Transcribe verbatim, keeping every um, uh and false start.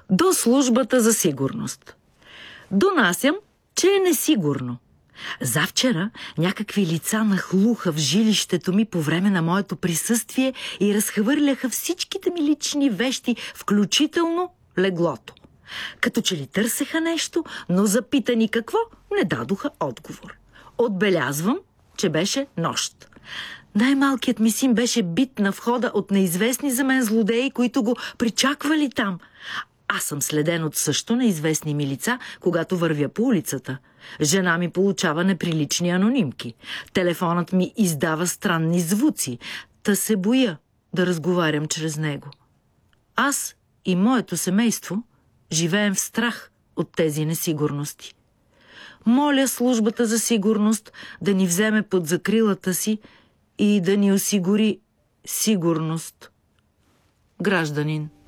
До службата за сигурност. Донасям, че е несигурно. Завчера някакви лица нахлуха в жилището ми по време на моето присъствие и разхвърляха всичките ми лични вещи, включително леглото. Като че ли търсеха нещо, но запитани какво, не дадоха отговор. Отбелязвам, че беше нощ. Най-малкият ми син беше бит на входа от неизвестни за мен злодеи, които го причаквали там. Аз съм следен от също неизвестни ми лица, когато вървя по улицата. Жена ми получава неприлични анонимки. Телефонът ми издава странни звуци. Та се боя да разговарям чрез него. Аз и моето семейство живеем в страх от тези несигурности. Моля службата за сигурност да ни вземе под закрилата си и да ни осигури сигурност. Гражданин.